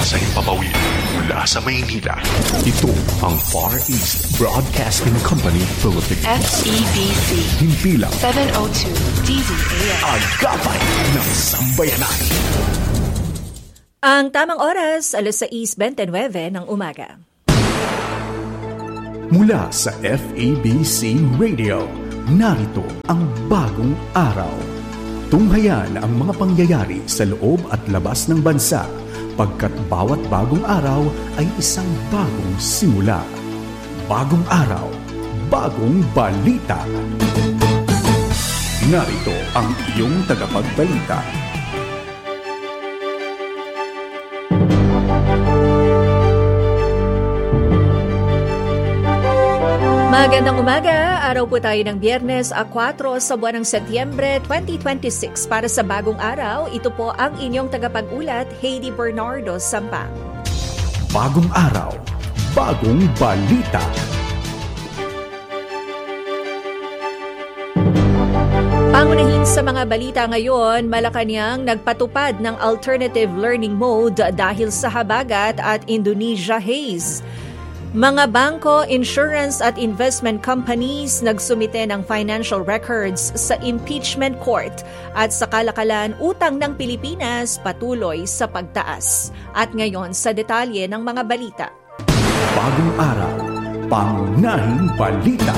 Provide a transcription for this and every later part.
sa himpapawid mula sa Maynila. Ito ang Far East Broadcasting Company Philippines. FEBC. Himpilang 702 DZAM. Agapay ng Sambayanan. Ang tamang oras, 6:29 ng umaga. Mula sa FEBC Radio, narito ang bagong araw. Tunghayan ang mga pangyayari sa loob at labas ng bansa, pagkat bawat bagong araw ay isang bagong simula. Bagong araw, bagong balita. Narito ang iyong tagapagbalita. Magandang umaga, araw po tayo ng Biyernes, 4 sa buwan ng Setyembre 2026. Para sa bagong araw, ito po ang inyong tagapag-ulat, Heidi Bernardo Sampang. Bagong araw, bagong balita. Pangunahin sa mga balita ngayon, Malacanang nagpatupad ng alternative learning mode dahil sa habagat at Indonesia haze. Mga bangko, insurance at investment companies nagsumite ng financial records sa impeachment court at sa kalakalan utang ng Pilipinas patuloy sa pagtaas. At ngayon sa detalye ng mga balita. Bagong araw, pangunahing balita.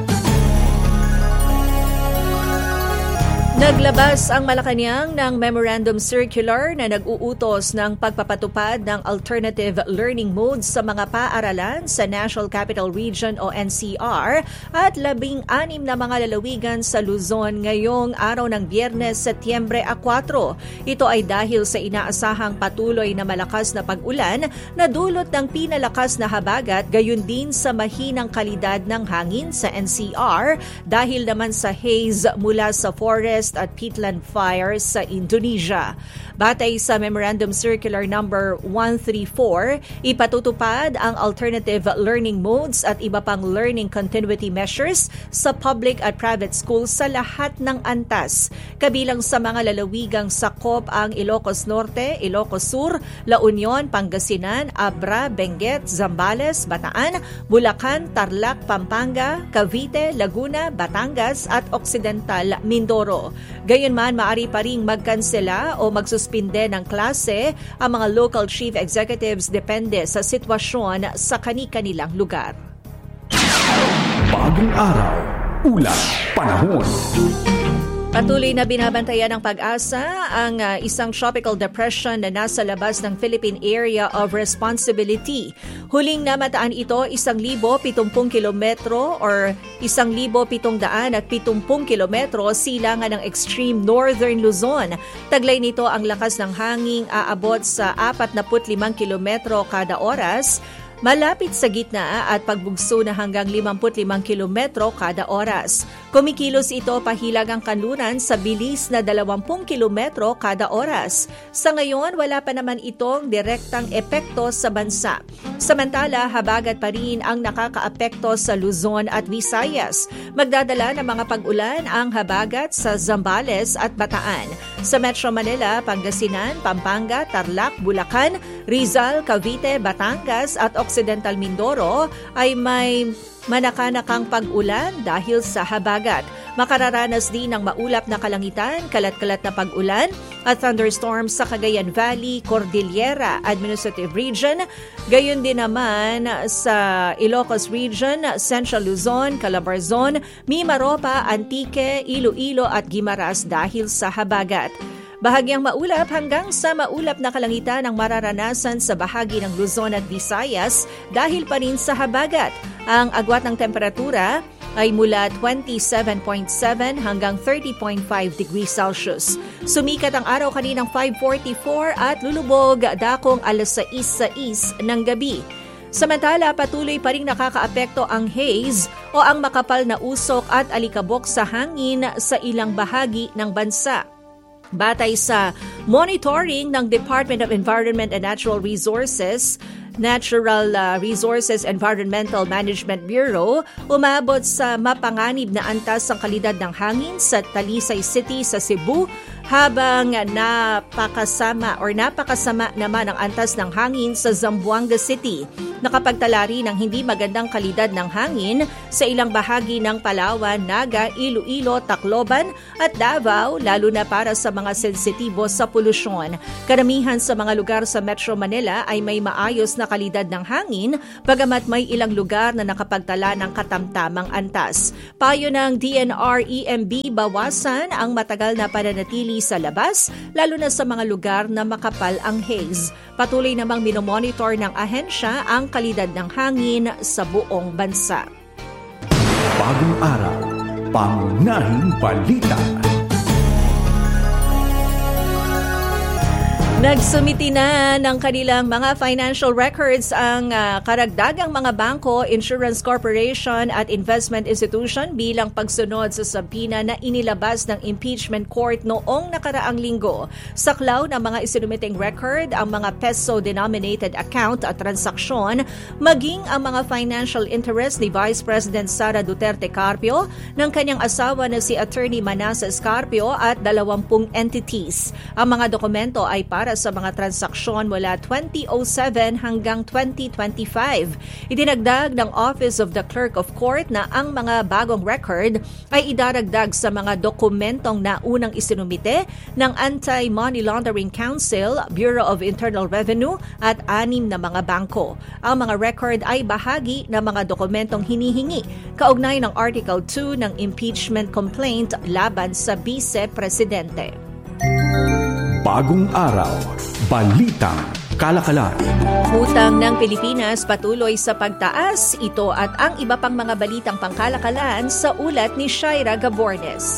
Naglabas ang Malacanang ng Memorandum Circular na nag-uutos ng pagpapatupad ng alternative learning modes sa mga paaralan sa National Capital Region o NCR at 16 na mga lalawigan sa Luzon ngayong araw ng Biyernes, Setyembre 4. Ito ay dahil sa inaasahang patuloy na malakas na pag-ulan na dulot ng pinalakas na habagat, gayon din sa mahinang kalidad ng hangin sa NCR dahil naman sa haze mula sa forest at peatland fires sa Indonesia. Batay sa Memorandum Circular Number 134, ipatutupad ang alternative learning modes at iba pang learning continuity measures sa public at private schools sa lahat ng antas. Kabilang sa mga lalawigang sakop ang Ilocos Norte, Ilocos Sur, La Union, Pangasinan, Abra, Benguet, Zambales, Bataan, Bulacan, Tarlac, Pampanga, Cavite, Laguna, Batangas at Occidental Mindoro. Gayunman, maaari pa ring magkansela o magsuspinde ng klase ang mga local chief executives depende sa sitwasyon sa kani-kanilang lugar. Bagong araw, ulat, panahon. Patuloy na binabantayan ng Pag-asa ang isang tropical depression na nasa labas ng Philippine Area of Responsibility. Huling namataan ito 1,070 kilometro or 1,770 kilometro silangan ng extreme northern Luzon. Taglay nito ang lakas ng hangin aabot sa 45 kilometro kada oras, malapit sa gitna at pagbugso na hanggang 55 kilometro kada oras. Kumikilos ito pahilag ang kanluran sa bilis na 20 kilometro kada oras. Sa ngayon, wala pa naman itong direktang epekto sa bansa. Samantala, habagat pa rin ang nakakaapekto sa Luzon at Visayas. Magdadala ng mga pag-ulan ang habagat sa Zambales at Bataan. Sa Metro Manila, Pangasinan, Pampanga, Tarlac, Bulacan, Rizal, Cavite, Batangas at Occidental Mindoro ay may manakanakang pag-ulan dahil sa habagat. Makararanas din ng maulap na kalangitan, kalat-kalat na pag-ulan at thunderstorms sa Cagayan Valley, Cordillera Administrative Region. Gayon din naman sa Ilocos Region, Central Luzon, Calabarzon, Mimaropa, Antique, Iloilo at Guimaras dahil sa habagat. Bahagyang maulap hanggang sa maulap na kalangitan ang mararanasan sa bahagi ng Luzon at Visayas dahil pa rin sa habagat. Ang agwat ng temperatura ay mula 27.7 hanggang 30.5 degrees Celsius. Sumikat ang araw kaninang 5:44 at lulubog dakong 6:06 ng gabi. Samantala, patuloy pa rin nakakaapekto ang haze o ang makapal na usok at alikabok sa hangin sa ilang bahagi ng bansa. Batay sa monitoring ng Department of Environment and Natural Resources, Natural Resources Environmental Management Bureau, umabot sa mapanganib na antas ang kalidad ng hangin sa Talisay City sa Cebu, habang napakasama naman ang antas ng hangin sa Zamboanga City. Nakapagtala rin ng hindi magandang kalidad ng hangin sa ilang bahagi ng Palawan, Naga, Iloilo, Tacloban at Davao, lalo na para sa mga sensitibo sa polusyon. Karamihan sa mga lugar sa Metro Manila ay may maayos na kalidad ng hangin, bagamat may ilang lugar na nakapagtala ng katamtamang antas. Payo ng DNR-EMB, bawasan ang matagal na pananatili sa labas, lalo na sa mga lugar na makapal ang haze. Patuloy namang minomonitor ng ahensya ang kalidad ng hangin sa buong bansa. Bagong araw, pangunahing balita. Nagsumiti na ng kanilang mga financial records ang karagdagang mga bangko, insurance corporation at investment institution bilang pagsunod sa sabina na inilabas ng impeachment court noong nakaraang linggo. Saklaw ng mga isinumiting record ang mga peso-denominated account at transaksyon, maging ang mga financial interest ni Vice President Sara Duterte Carpio, ng kanyang asawa na si Attorney Manasseh Carpio at 20 entities. Ang mga dokumento ay para sa mga transaksyon mula 2007 hanggang 2025. Idinagdag ng Office of the Clerk of Court na ang mga bagong record ay idaragdag sa mga dokumentong naunang isinumite ng Anti-Money Laundering Council, Bureau of Internal Revenue at 6 na mga bangko. Ang mga record ay bahagi ng mga dokumentong hinihingi kaugnay ng Article 2 ng impeachment complaint laban sa Vice Presidente. Bagong araw, balitang kalakalan. Utang ng Pilipinas patuloy sa pagtaas. Ito at ang iba pang mga balitang pangkalakalan sa ulat ni Shaira Gabornes.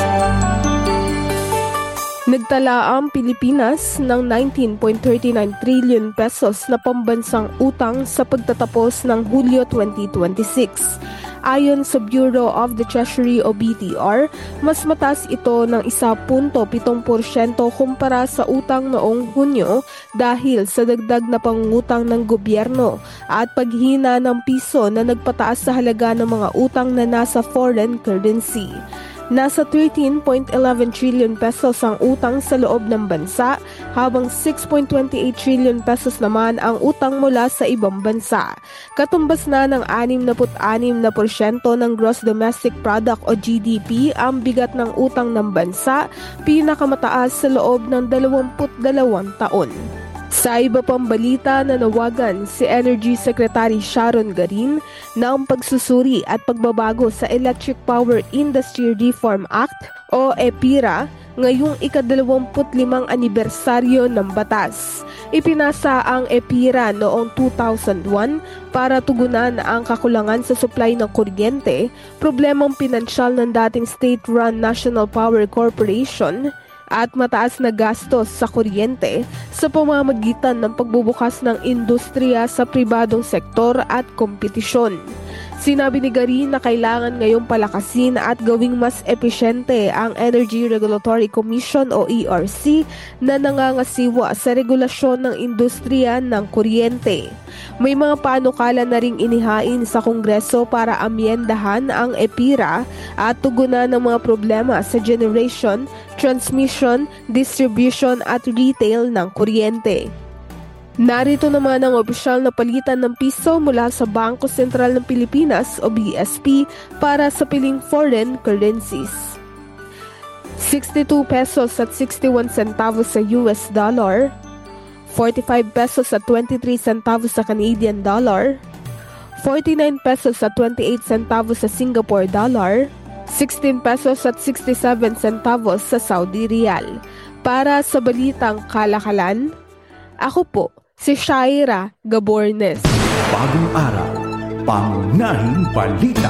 Nagtala ang Pilipinas ng 19.39 trillion pesos na pambansang utang sa pagtatapos ng Hulyo 2026. Ayon sa Bureau of the Treasury o BTR, mas mataas ito ng 1.7% kumpara sa utang noong Hunyo dahil sa dagdag na pangungutang ng gobyerno at paghina ng piso na nagpataas sa halaga ng mga utang na nasa foreign currency. Nasa 13.11 trillion pesos ang utang sa loob ng bansa, habang 6.28 trillion pesos naman ang utang mula sa ibang bansa. Katumbas na ng 66% ng Gross Domestic Product o GDP ang bigat ng utang ng bansa, pinakamataas sa loob ng 22 taon. Sa iba pang balita, nanawagan si Energy Secretary Sharon Garin na ang pagsusuri at pagbabago sa Electric Power Industry Reform Act o EPIRA ngayong ika-25 anibersaryo ng batas. Ipinasa ang EPIRA noong 2001 para tugunan ang kakulangan sa supply ng kuryente, problemang pinansyal ng dating state-run National Power Corporation, at mataas na gastos sa kuryente sa pamamagitan ng pagbubukas ng industriya sa pribadong sektor at kompetisyon. Sinabi ni Garin na kailangan ngayong palakasin at gawing mas epesyente ang Energy Regulatory Commission o ERC na nangangasiwa sa regulasyon ng industriya ng kuryente. May mga panukala na ring inihain sa Kongreso para amyendahan ang EPIRA at tugunan ng mga problema sa generation, transmission, distribution at retail ng kuryente. Narito naman ang opisyal na palitan ng piso mula sa Bangko Sentral ng Pilipinas o BSP para sa piling foreign currencies. 62 pesos at 61 centavos sa US dollar, 45 pesos at 23 centavos sa Canadian dollar, 49 pesos at 28 centavos sa Singapore dollar, 16 pesos at 67 centavos sa Saudi Riyal. Para sa balitang kalakalan, ako po si Shaira Gabornes. Bagong araw, pangunahing balita.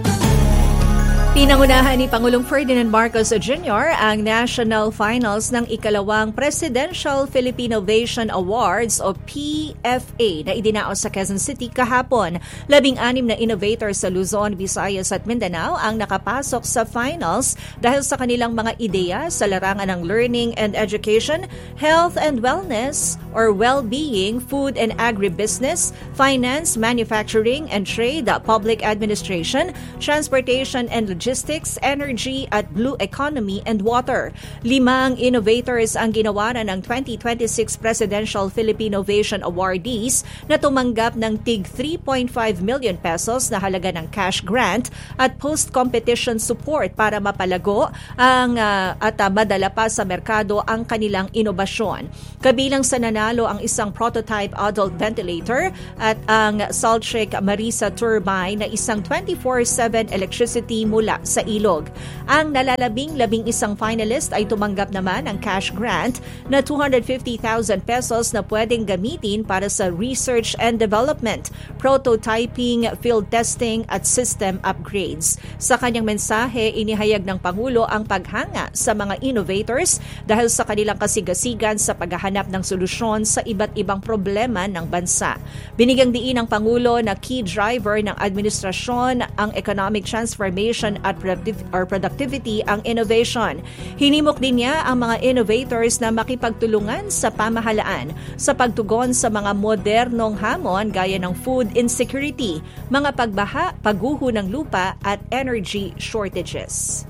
Pinangunahan ni Pangulong Ferdinand Marcos Jr. ang National Finals ng ikalawang Presidential Philippine Innovation Awards o PFA na idinaos sa Quezon City kahapon. 16 na innovators sa Luzon, Visayas at Mindanao ang nakapasok sa finals dahil sa kanilang mga ideya sa larangan ng learning and education, health and wellness or well-being, food and agribusiness, finance, manufacturing and trade, public administration, transportation and logistics, logistics, energy at blue economy and water. 5 innovators ang ginawaran ng 2026 Presidential Philippine Innovation Awardees na tumanggap ng tig 3.5 million pesos na halaga ng cash grant at post-competition support para mapalago at madala pa sa merkado ang kanilang inobasyon. Kabilang sa nanalo ang isang prototype adult ventilator at ang Saltchik Marisa turbine na isang 24/7 electricity mula sa ilog. Ang nalalabing 11 finalist ay tumanggap naman ng cash grant na 250,000 pesos na pwedeng gamitin para sa research and development, prototyping, field testing at system upgrades. Sa kanyang mensahe, inihayag ng Pangulo ang paghanga sa mga innovators dahil sa kanilang kasigasigan sa paghahanap ng solusyon sa iba't ibang problema ng bansa. Binigyang diin ng Pangulo na key driver ng administrasyon ang economic transformation at productivity ang innovation. Hinimok din niya ang mga innovators na makipagtulungan sa pamahalaan sa pagtugon sa mga modernong hamon gaya ng food insecurity, mga pagbaha, pagguho ng lupa at energy shortages.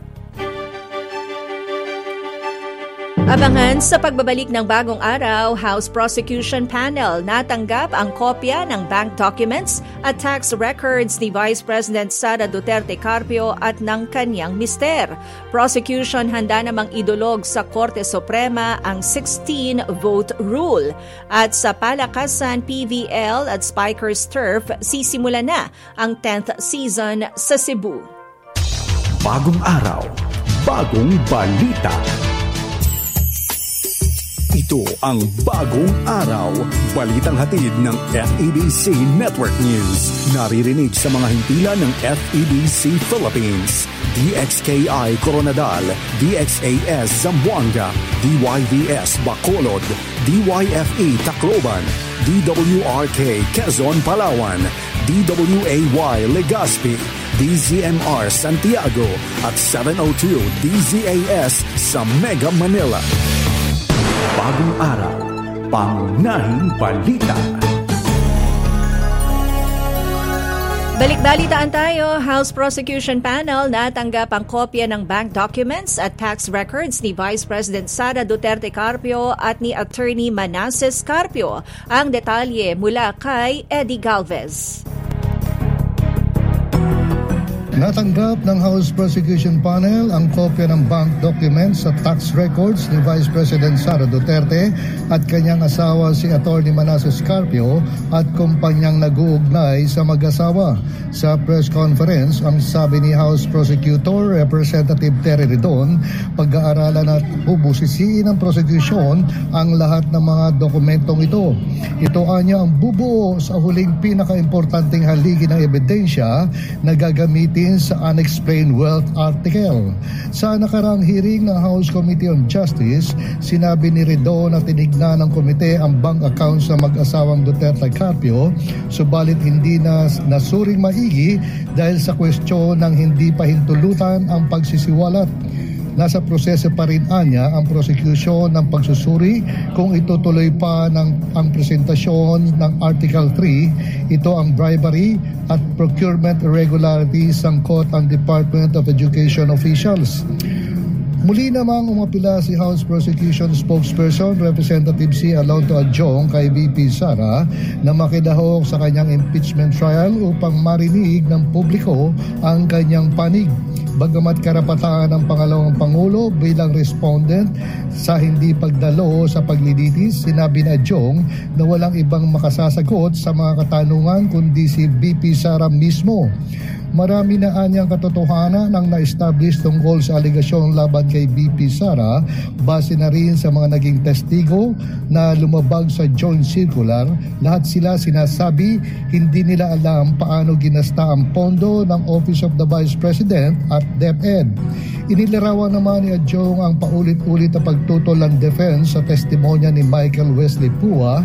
Abangan sa pagbabalik ng Bagong Araw, House Prosecution Panel natanggap ang kopya ng bank documents at tax records ni Vice President Sara Duterte Carpio at ng kanyang mister. Prosecution handa namang idulog sa Korte Suprema ang 16-vote rule. At sa palakasan, PVL at Spikers Turf, sisimula na ang 10th season sa Cebu. Bagong Araw, Bagong Balita. Ito ang Bagong Araw, balitang hatid ng FEBC Network News. Naririnig sa mga hintila ng FEBC Philippines, DXKI Coronadal, DXAS Zamboanga, DYVS Bacolod, DYFE Tacloban, DWRK Quezon Palawan, DWAY Legazpi, DZMR Santiago at 702 DZAS sa Mega Manila. Bagong Araw, pangunahing balita. Balik-balitaan tayo. House Prosecution Panel natanggap ang kopya ng bank documents at tax records ni Vice President Sara Duterte Carpio at ni Attorney Manasseh Carpio. Ang detalye mula kay Eddie Galvez. Natanggap ng House Prosecution Panel ang kopya ng bank documents at tax records ni Vice President Sara Duterte at kanyang asawa si Atty. Manasseh Carpio at kumpanyang nag-uugnay sa mag-asawa. Sa press conference, ang sabi ni House Prosecutor Representative Terry Ridon, pag-aaralan at bubusisiin ng prosecution ang lahat ng mga dokumentong ito. Ito anya ang bubuo sa huling pinaka-importanting haligi ng ebidensya na gagamitin sa Unexplained Wealth article. Sa nakarang hearing ng House Committee on Justice, sinabi ni Ridon na tinignan ng komite ang bank accounts ng mag-asawang Duterte Carpio, subalit hindi na nasuring maigi dahil sa kwestiyon ng hindi pa hintulutan ang pagsisiwalat. Nasa proseso pa rin anya ang prosecution ng pagsusuri kung itutuloy pa ang presentasyon ng Article 3. Ito ang bribery at procurement irregularities sangkot ang Department of Education officials. Muli namang umapila si House Prosecution Spokesperson Representative C. Alonto Adjong kay VP Sara na makidahok sa kanyang impeachment trial upang marinig ng publiko ang kanyang panig. Bagamat karapatan ng pangalawang Pangulo bilang respondent sa hindi pagdalo sa paglilitis, sinabi ni Adjong na walang ibang makasasagot sa mga katanungan kundi si VP Sara mismo. Marami na anyang katotohanan ang na-establish tungkol sa aligasyong laban kay VP Sara base na rin sa mga naging testigo na lumabag sa joint circular. Lahat sila sinasabi hindi nila alam paano ginasta ang pondo ng Office of the Vice President at DepEd. Inilarawan naman ni Adjong ang paulit-ulit na pagtutol ng defense sa testimonya ni Michael Wesley Pua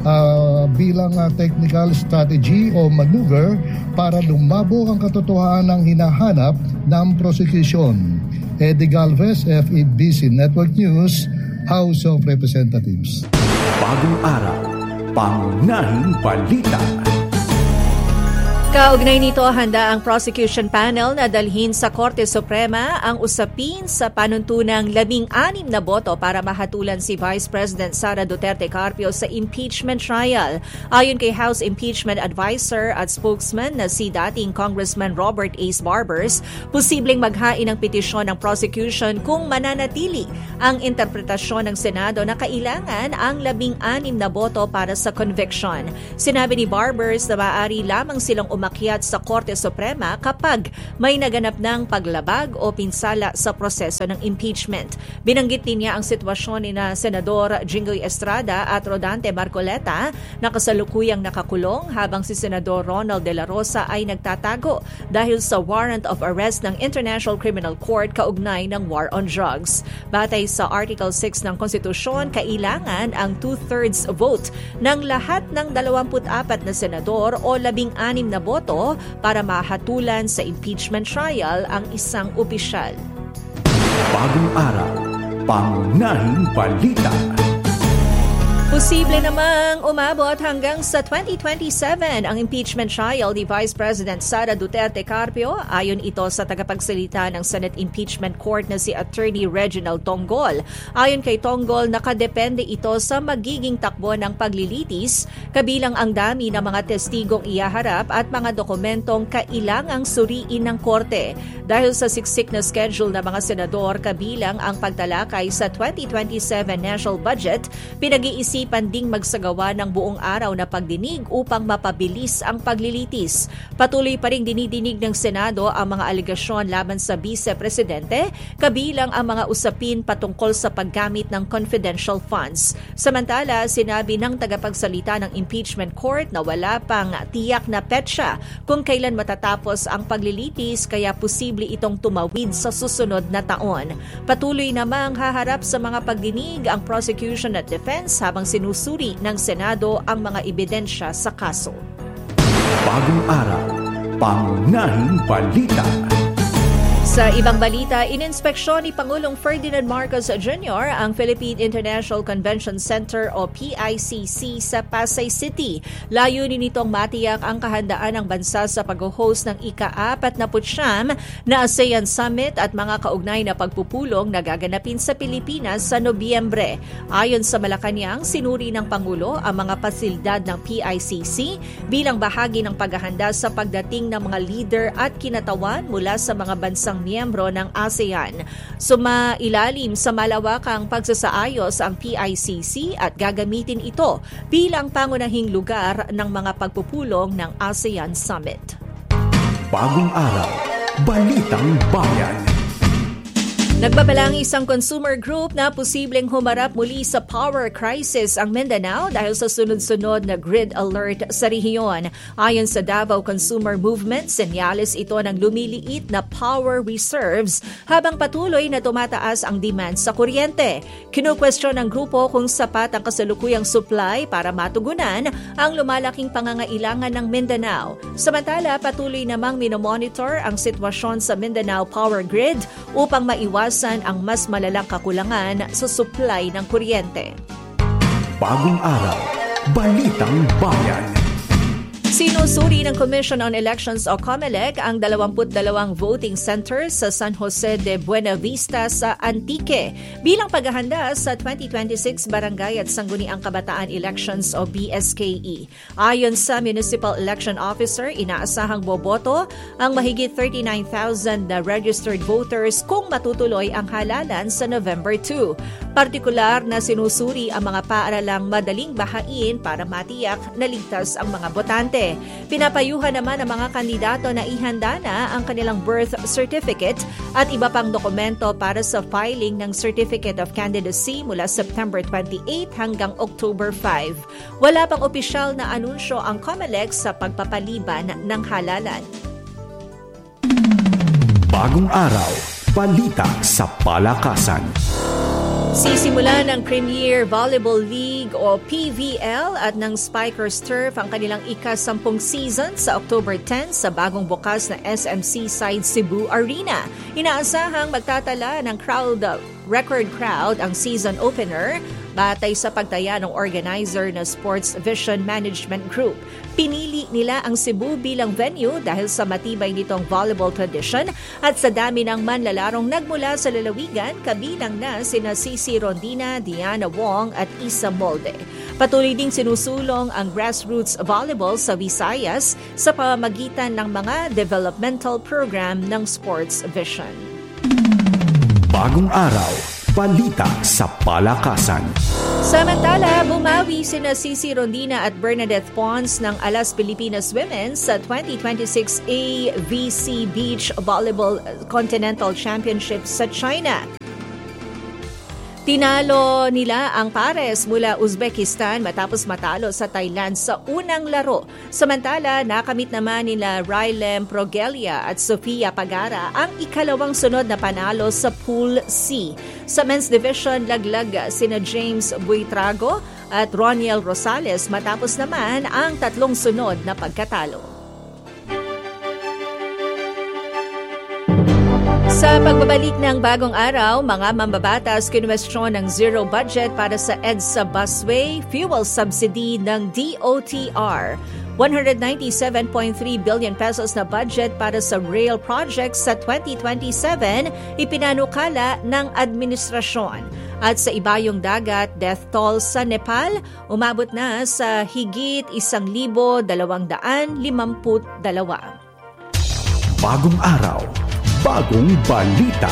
bilang technical strategy o maneuver para lumabo ang katotohanan ng hinahanap ng prosecution. Eddie Galvez, FEBC Network News, House of Representatives. Bagong Araw, pangunahing balita. Kaugnay nito, handa ang prosecution panel na dalhin sa Korte Suprema ang usapin sa panuntunang 16 na boto para mahatulan si Vice President Sara Duterte Carpio sa impeachment trial. Ayon kay House Impeachment Advisor at spokesman na si dating Congressman Robert Ace Barbers, posibleng maghain ng petisyon ng prosecution kung mananatili ang interpretasyon ng Senado na kailangan ang 16 na boto para sa conviction. Sinabi ni Barbers na maaari lamang silang umakyat sa Korte Suprema kapag may naganap ng paglabag o pinsala sa proseso ng impeachment. Binanggit din niya ang sitwasyon ni na Senador Jinggoy Estrada at Rodante Marcoleta na kasalukuyang nakakulong habang si Senador Ronald De La Rosa ay nagtatago dahil sa warrant of arrest ng International Criminal Court kaugnay ng war on drugs. Batay sa Article 6 ng Konstitusyon, kailangan ang 2/3 vote ng lahat ng 24 na senador o 16 na boto para mahatulan sa impeachment trial ang isang opisyal. Bagong araw, pangunahing balita. Posible namang umabot hanggang sa 2027 ang impeachment trial ni Vice President Sara Duterte Carpio. Ayon ito sa tagapagsalita ng Senate Impeachment Court na si Attorney Reginald Tonggol. Ayon kay Tonggol, nakadepende ito sa magiging takbo ng paglilitis, kabilang ang dami ng mga testigong ihaharap at mga dokumentong kailangang suriin ng korte. Dahil sa siksik na schedule ng mga senador, kabilang ang pagtalakay sa 2027 national budget, pinag-iisipan ding magsagawa ng buong araw na pagdinig upang mapabilis ang paglilitis. Patuloy pa ring dinidinig ng Senado ang mga alegasyon laban sa Vice Presidente, kabilang ang mga usapin patungkol sa paggamit ng confidential funds. Samantala, sinabi ng tagapagsalita ng Impeachment Court na wala pang tiyak na petsa kung kailan matatapos ang paglilitis, kaya posible itong tumawid sa susunod na taon. Patuloy namang haharap sa mga pagdinig ang prosecution at defense habang sinusuri ng Senado ang mga ebidensya sa kaso. Bagong araw, pangunahing balita. Sa ibang balita, ininspeksyon ni Pangulong Ferdinand Marcos Jr. ang Philippine International Convention Center o PICC sa Pasay City. Layunin nitong matiyak ang kahandaan ng bansa sa pag-host ng ika-49 na ASEAN Summit at mga kaugnay na pagpupulong na gaganapin sa Pilipinas sa Nobyembre. Ayon sa Malacanang, sinuri ng Pangulo ang mga pasilidad ng PICC bilang bahagi ng paghahanda sa pagdating ng mga leader at kinatawan mula sa mga bansang miyembro ng ASEAN. Sumailalim sa malawakang pagsasaayos ang PICC at gagamitin ito bilang pangunahing lugar ng mga pagpupulong ng ASEAN Summit. Bagong araw, balitang bayan. Nagbabalang isang consumer group na posibleng humarap muli sa power crisis ang Mindanao dahil sa sunod-sunod na grid alert sa rehiyon. Ayon sa Davao Consumer Movement, senyales ito ng lumiliit na power reserves habang patuloy na tumataas ang demand sa kuryente. Kinukwestiyon ng grupo kung sapat ang kasalukuyang supply para matugunan ang lumalaking pangangailangan ng Mindanao. Samantala, patuloy namang minomonitor ang sitwasyon sa Mindanao Power Grid upang maiwasan ang mas malalang kakulangan sa supply ng kuryente. Bagong araw, balitang bayan. Sinusuri ng Commission on Elections o COMELEC ang 22 voting centers sa San Jose de Buena Vista sa Antique bilang paghahanda sa 2026 Barangay at Sangguniang Kabataan Elections o BSKE. Ayon sa Municipal Election Officer, inaasahang boboto ang mahigit 39,000 na registered voters kung matutuloy ang halalan sa November 2. Partikular na sinusuri ang mga paaralang madaling bahain para matiyak na ligtas ang mga botante. Pinapayuhan naman ang mga kandidato na ihanda na ang kanilang birth certificate at iba pang dokumento para sa filing ng Certificate of Candidacy mula September 28 hanggang October 5. Wala pang opisyal na anunsyo ang COMELEC sa pagpapaliban ng halalan. Bagong araw, balita sa palakasan. Sisimulan ng Premier Volleyball League o PVL at ng Spikers Turf ang kanilang ika-10 season sa October 10 sa bagong bukas na SMC Side Cebu Arena. Inaasahang magtatala ng record crowd ang season opener Batay sa pagtaya ng organizer na Sports Vision Management Group, pinili nila ang Cebu bilang venue dahil sa matibay nitong volleyball tradition at sa dami ng manlalarong nagmula sa lalawigan, kabilang na sina Cici Rondina, Diana Wong at Isa Molde. Patuloy ding sinusulong ang grassroots volleyball sa Visayas sa pamamagitan ng mga developmental program ng Sports Vision. Bagong araw, balita sa palakasan. Samantala, bumawi sina Cici Rondina at Bernadette Pons ng Alas Pilipinas Women sa 2026 AVC Beach Volleyball Continental Championship sa China. Tinalo nila ang pares mula Uzbekistan matapos matalo sa Thailand sa unang laro. Samantala, nakamit naman nila Rylem Progelia at Sofia Pagara ang ikalawang sunod na panalo sa Pool C. Sa men's division, laglag sina James Buitrago at Roniel Rosales matapos naman ang tatlong sunod na pagkatalo. Sa pagbabalik ng bagong araw, mga mambabatas kinwestiyon ng zero budget para sa EDSA busway fuel subsidy ng DOTR. 197.3 billion pesos na budget para sa rail projects sa 2027 ipinanukala ng administrasyon. At sa ibayong dagat, death toll sa Nepal umabot na sa higit 1,252. Bagong araw, bagong balita.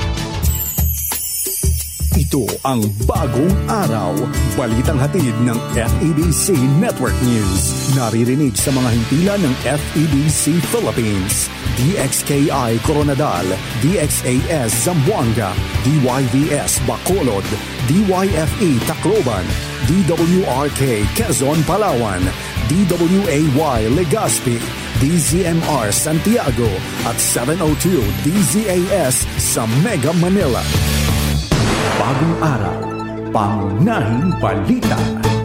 Ito ang Bagong Araw, balitang hatid ng FEBC Network News. Naririnig sa mga hintila ng FEBC Philippines, DXKI Coronadal, DXAS Zamboanga, DYVS Bacolod, DYFE Tacloban, DWRK Quezon Palawan, DWAY Legazpi, DZMR Santiago at 702 DZAS sa Mega Manila. Bagong araw, pangunahing balita.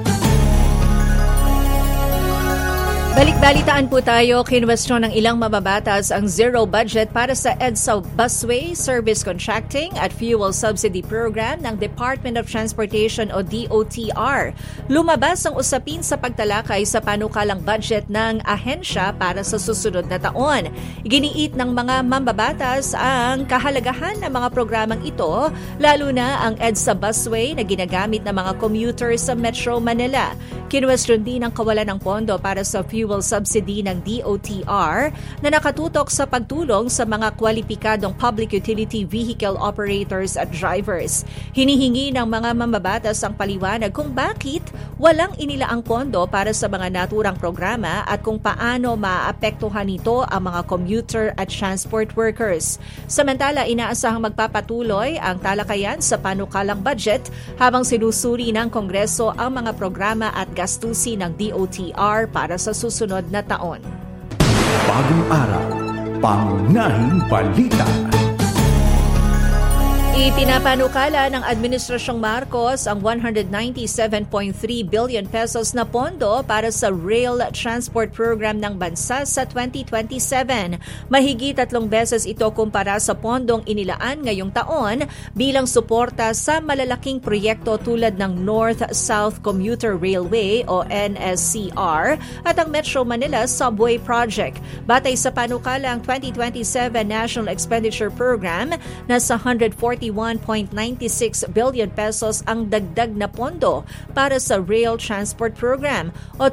Balik-balitaan po tayo, kinwestiyon ng ilang mababatas ang zero budget para sa EDSA Busway Service Contracting at Fuel Subsidy Program ng Department of Transportation o DOTR. Lumabas ang usapin sa pagtalakay sa panukalang budget ng ahensya para sa susunod na taon. Iginiit ng mga mambabatas ang kahalagahan ng mga programang ito, lalo na ang EDSA Busway na ginagamit ng mga commuters sa Metro Manila. Kinwestiyon din ang kawalan ng pondo para sa fuel subsidy ng DOTR na nakatutok sa pagtulong sa mga kwalipikadong public utility vehicle operators at drivers. Hinihingi ng mga mambabatas ang paliwanag kung bakit walang inilaang pondo para sa mga naturang programa at kung paano maapektuhan nito ang mga commuter at transport workers. Samantala, inaasahang magpapatuloy ang talakayan sa panukalang budget habang sinusuri ng Kongreso ang mga programa at gastusin ng DOTR para sa susunod na taon. Bagong araw, pangunahing balita. Ipinapanukala ng Administrasyong Marcos ang 197.3 billion pesos na pondo para sa rail transport program ng bansa sa 2027. Mahigit 3 beses ito kumpara sa pondong inilaan ngayong taon bilang suporta sa malalaking proyekto tulad ng North-South Commuter Railway o NSCR at ang Metro Manila Subway Project. Batay sa panukala ang 2027 National Expenditure Program, nasa 141.96 billion pesos ang dagdag na pondo para sa rail transport program o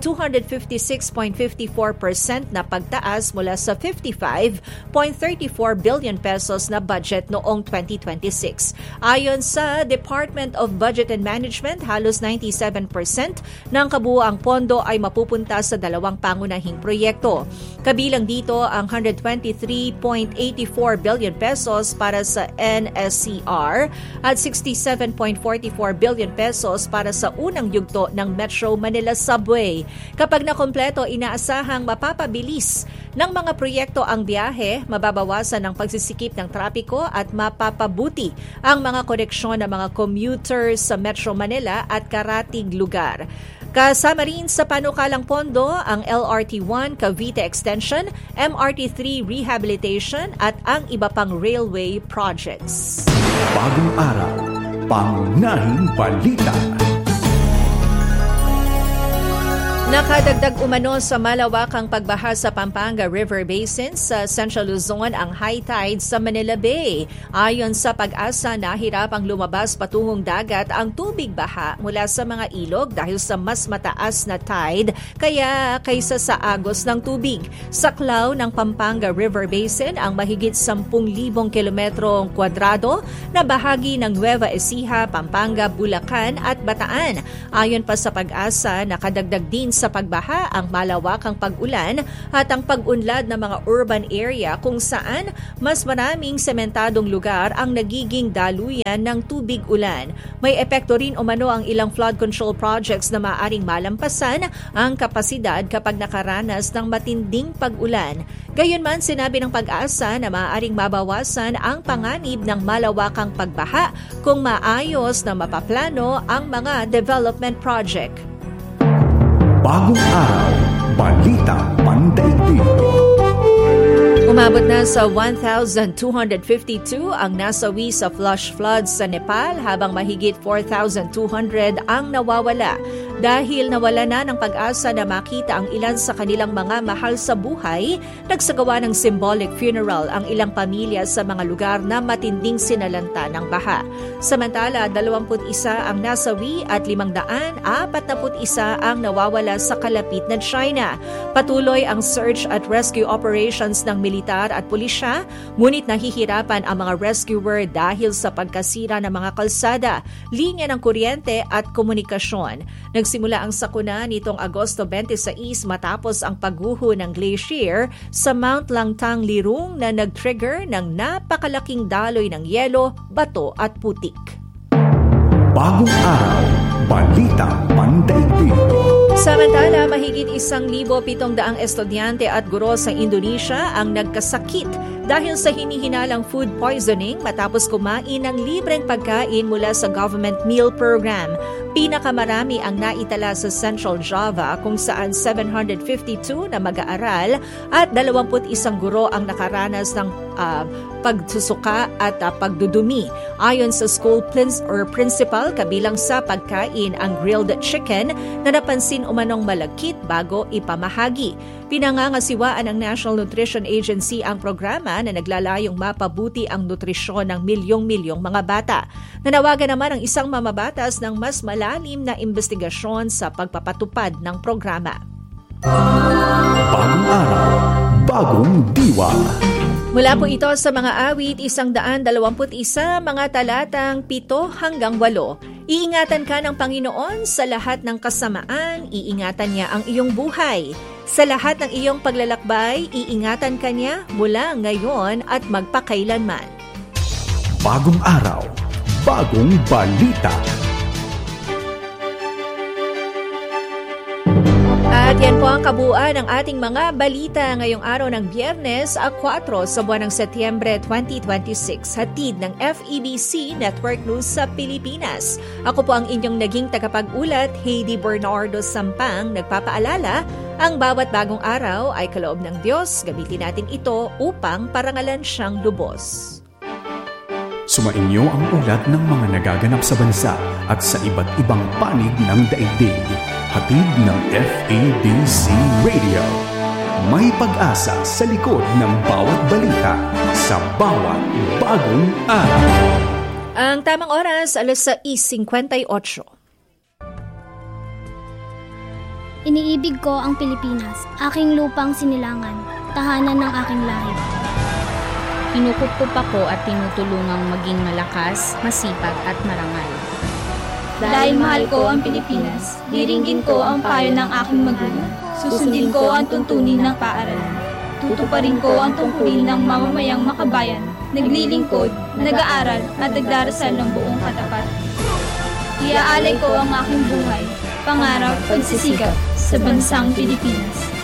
256.54% na pagtaas mula sa 55.34 billion pesos na budget noong 2026. Ayon sa Department of Budget and Management, halos 97% ng kabuuang pondo ay mapupunta sa dalawang pangunahing proyekto. Kabilang dito ang 123.84 billion pesos para sa NSCR at 67.44 billion pesos para sa unang yugto ng Metro Manila Subway. Kapag nakompleto, inaasahang mapapabilis ng mga proyekto ang biyahe, mababawasan ang pagsisikip ng trapiko at mapapabuti ang mga koneksyon ng mga commuters sa Metro Manila at karatig lugar. Kasama rin sa panukalang pondo ang LRT1 Cavite Extension, MRT3 Rehabilitation at ang iba pang railway projects. Bagong araw, pangunahing balita. Nakadagdag umano sa malawakang pagbaha sa Pampanga River Basin sa Central Luzon ang high tide sa Manila Bay. Ayon sa Pag-asa, nahirapang lumabas patungong dagat ang tubig baha mula sa mga ilog dahil sa mas mataas na tide kaysa sa agos ng tubig. Saklaw ng Pampanga River Basin ang mahigit 10,000 kilometrong kwadrado na bahagi ng Nueva Ecija, Pampanga, Bulacan at Bataan. Ayon pa sa Pag-asa, nakadagdag din sa pagbaha ang malawakang pag-ulan at ang pag-unlad ng mga urban area kung saan mas maraming sementadong lugar ang nagiging daluyan ng tubig ulan. May epekto rin umano ang ilang flood control projects na maaaring malampasan ang kapasidad kapag nakaranas ng matinding pag-ulan. Gayunman, sinabi ng Pag-asa na maaaring mabawasan ang panganib ng malawakang pagbaha kung maayos na mapaplano ang mga development project. Bagong araw, balita pandaigdig. Umabot na sa 1,252 ang nasawi sa flash floods sa Nepal habang mahigit 4,200 ang nawawala. Dahil nawala na ng pag-asa na makita ang ilan sa kanilang mga mahal sa buhay, nagsagawa ng symbolic funeral ang ilang pamilya sa mga lugar na matinding sinalanta ng baha. Samantala, 21 ang nasawi at 541 ang nawawala sa kalapit na China. Patuloy ang search at rescue operations ng militar at pulisya, ngunit nahihirapan ang mga rescuer dahil sa pagkasira ng mga kalsada, linya ng kuryente at komunikasyon. Nagsimula ang sakuna nitong Agosto 26 matapos ang pagguho ng glacier sa Mount Langtang Lirung na nag-trigger ng napakalaking daloy ng yelo, bato at putik. Bagong araw, balita pandaigdig. Samantala, mahigit 1,700 estudyante at guro sa Indonesia ang nagkasakit dahil sa hinihinalang food poisoning matapos kumain ng libreng pagkain mula sa government meal program. Pinakamarami ang naitala sa Central Java kung saan 752 na mag-aaral at 21 guro ang nakaranas ng pagsusuka at pagdudumi. Ayon sa school principal, kabilang sa pagkain ang grilled chicken na napansin umanong malagkit bago ipamahagi. Pinangangasiwaan ng National Nutrition Agency ang programa na naglalayong mapabuti ang nutrisyon ng milyong-milyong mga bata. Nanawagan naman ang isang mamabatas ng mas malalim na investigasyon sa pagpapatupad ng programa. Bagong araw, bagong diwa. Mula po ito sa mga awit 121, mga talatang 7 hanggang 8. Iingatan ka ng Panginoon sa lahat ng kasamaan, iingatan niya ang iyong buhay. Sa lahat ng iyong paglalakbay, iingatan ka niya mula ngayon at magpakailanman. Bagong araw, bagong balita. At yan po ang kabuuan ng ating mga balita ngayong araw ng Biyernes, 4 sa buwan ng Setyembre 2026. Hatid ng FEBC Network News sa Pilipinas. Ako po ang inyong naging tagapag-ulat, Heidi Bernardo Sampang, nagpapaalala, ang bawat bagong araw ay kaloob ng Diyos. Gamitin natin ito upang parangalan siyang lubos. Sumainyo ang ulat ng mga nagaganap sa bansa at sa iba't ibang panig ng daigdig. Hatid ng FEBC Radio. May pag-asa sa likod ng bawat balita sa bawat bagong araw. Ang tamang oras, 6:58. Iniibig ko ang Pilipinas, aking lupang sinilangan, tahanan ng aking lahi. Kinukup ako at tinutulungang maging malakas, masipag at marangal. Dahil mahal ko ang Pilipinas, diringgin ko ang payo ng aking magulang. Susundin ko ang tuntunin ng paaralan. Tutuparin ko ang tungkulin ng mamamayang makabayan, naglilingkod, nag-aaral at nagdarasal ng buong katapat. Iaalay ko ang aking buhay, pangarap, pagsisikap sa bansang Pilipinas.